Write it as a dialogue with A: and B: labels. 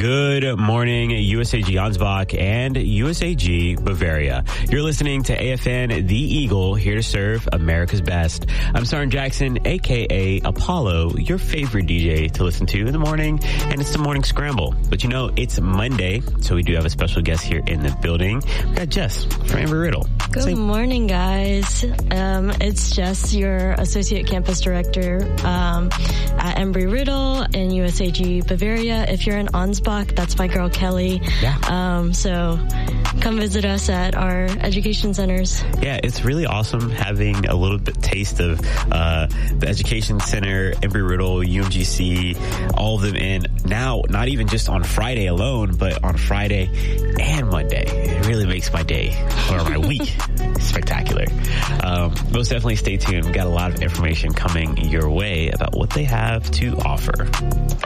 A: Good morning, USAG Ansbach and USAG Bavaria. You're listening to AFN The Eagle, here to serve America's best. I'm Sarn Jackson, a.k.a. Apollo, your favorite DJ to listen to in the morning, and it's the Morning Scramble. But you know, it's Monday, so we do have a special guest here in the building. We got Jess from Embry-Riddle.
B: Good morning, guys. It's Jess, your Associate Campus Director at Embry-Riddle and USAG Bavaria. If you're in Ansbach, that's my girl Kelly.
A: Yeah.
B: So come visit us at our education centers.
A: Yeah, it's really awesome having a little bit taste of the education center, Embry-Riddle, UMGC, all of them in now, not even just on Friday alone, but on Friday and Monday. It really makes my day or my week spectacular. Most definitely stay tuned. We got a lot of information coming your way about what they have to offer.